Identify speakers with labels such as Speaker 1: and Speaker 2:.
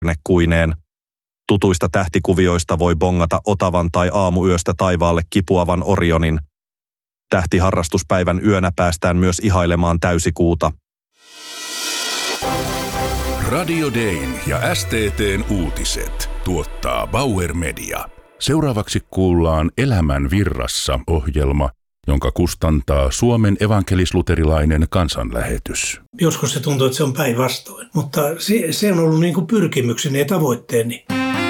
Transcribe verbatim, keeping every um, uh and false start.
Speaker 1: kuineen. Tutuista tähtikuvioista voi bongata Otavan tai aamuyöstä taivaalle kipuavan Orionin. Tähtiharrastuspäivän yönä päästään myös ihailemaan täysikuuta.
Speaker 2: Radio Dayn ja S T T:n uutiset tuottaa Bauer Media. Seuraavaksi kuullaan Elämän virrassa -ohjelma, jonka kustantaa Suomen evankelis-luterilainen kansanlähetys.
Speaker 3: Joskus se tuntuu, että se on päinvastoin, mutta se, se on ollut niin kuin pyrkimykseni ja tavoitteeni.